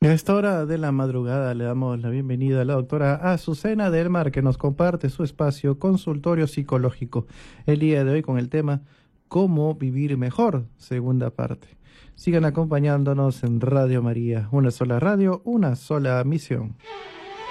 A esta hora de la madrugada le damos la bienvenida a la doctora Azucena del Mar, que nos comparte su espacio consultorio psicológico el día de hoy con el tema Cómo vivir mejor, segunda parte. Sigan acompañándonos en Radio María, una sola radio, una sola misión.